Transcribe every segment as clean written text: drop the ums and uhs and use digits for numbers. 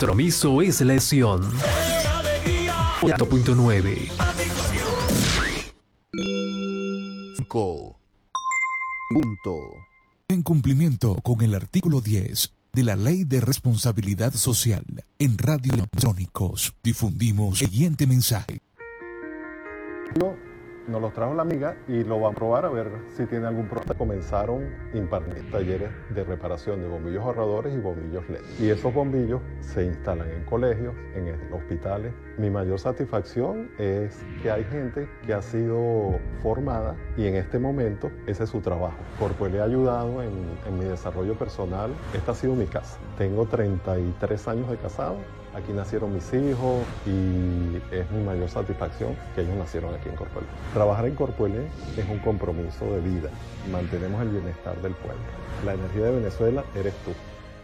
Compromiso es la acción. 4.9. Punto. En cumplimiento con el artículo 10 de la Ley de Responsabilidad Social, en Radio Electrónicos difundimos el siguiente mensaje. Nos los trajo la amiga y lo van a probar a ver si tiene algún problema. Comenzaron a impartir talleres de reparación de bombillos ahorradores y bombillos LED. Y esos bombillos se instalan en colegios, en hospitales. Mi mayor satisfacción es que hay gente que ha sido formada y en este momento ese es su trabajo. Porque le ha ayudado en mi desarrollo personal. Esta ha sido mi casa. Tengo 33 años de casado. Aquí nacieron mis hijos y es mi mayor satisfacción que ellos nacieron aquí en Corpuelé. Trabajar en Corpuelé es un compromiso de vida. Mantenemos el bienestar del pueblo. La energía de Venezuela eres tú.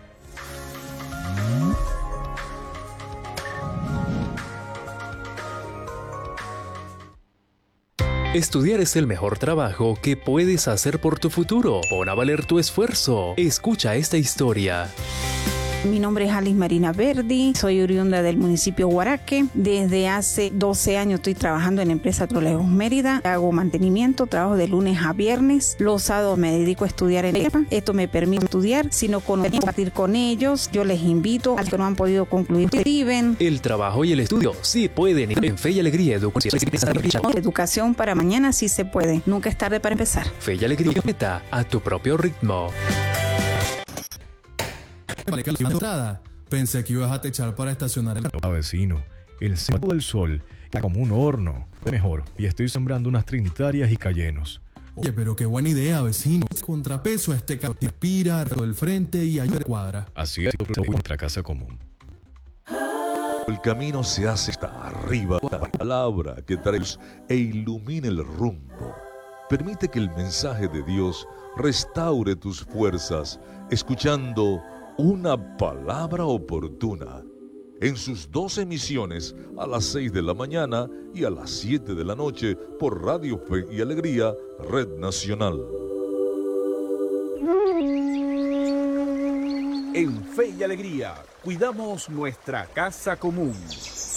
Estudiar es el mejor trabajo que puedes hacer por tu futuro. Pon a valer tu esfuerzo. Escucha esta historia. Mi nombre es Alice Marina Verdi, soy oriunda del municipio Guaraque. Desde hace 12 años estoy trabajando en la empresa Trolejos Mérida. Hago mantenimiento, trabajo de lunes a viernes. Los sábados me dedico a estudiar en EPA. Esto me permite estudiar, si no compartir con ellos. Yo les invito a los que no han podido concluir. Escriben. El trabajo y el estudio sí pueden ir en Fe y Alegría Educación para mañana sí se puede. Nunca es tarde para empezar. Fe y Alegría, meta a tu propio ritmo. Pensé que ibas a techar para estacionar el... Vecino, el centro del sol está como un horno. Mejor, y estoy sembrando unas trinitarias y cayenos. Oye, pero qué buena idea, vecino. Contrapeso a este carro. Inspira, del frente y ayuda cuadra. Así es, nuestra casa común. El camino se hace hasta arriba. La palabra que traes e ilumina el rumbo. Permite que el mensaje de Dios restaure tus fuerzas, escuchando Una Palabra Oportuna, en sus 2 emisiones a las 6 de la mañana y a las 7 de la noche por Radio Fe y Alegría, Red Nacional. En Fe y Alegría, cuidamos nuestra casa común.